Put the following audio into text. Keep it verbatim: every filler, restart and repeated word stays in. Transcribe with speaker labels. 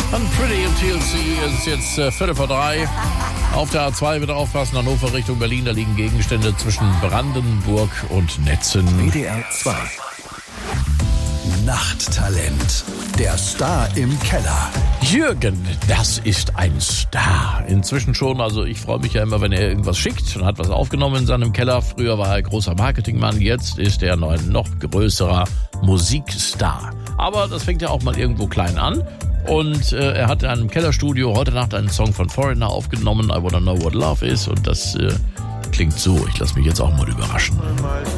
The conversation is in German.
Speaker 1: Pretty im T L C, es ist jetzt äh, Viertel vor drei. Auf der A zwei bitte aufpassen, Hannover Richtung Berlin, da liegen Gegenstände zwischen Brandenburg und Netzen.
Speaker 2: W D R zwei. Nachttalent. Der Star im Keller.
Speaker 1: Jürgen, das ist ein Star. Inzwischen schon, also ich freue mich ja immer, wenn er irgendwas schickt und hat was aufgenommen in seinem Keller. Früher war er großer Marketingmann, jetzt ist er ein noch größerer Musikstar. Aber das fängt ja auch mal irgendwo klein an. Und äh, er hat in einem Kellerstudio heute Nacht einen Song von Foreigner aufgenommen, I Wanna Know What Love Is. Und das äh, klingt so. Ich lasse mich jetzt auch mal überraschen.
Speaker 3: Einmal